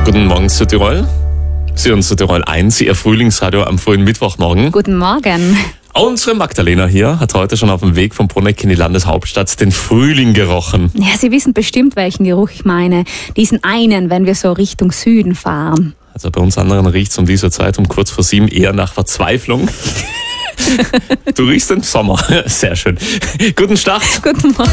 Guten Morgen Südtirol. Sie hören Südtirol 1, Ihr Frühlingsradio am frühen Mittwochmorgen. Guten Morgen. Unsere Magdalena hier hat heute schon auf dem Weg von Bruneck in die Landeshauptstadt den Frühling gerochen. Ja, Sie wissen bestimmt, welchen Geruch ich meine. Diesen einen, wenn wir so Richtung Süden fahren. Also bei uns anderen riecht es um diese Zeit um kurz vor 7 eher nach Verzweiflung. Du riechst den Sommer. Sehr schön. Guten Start. Guten Morgen.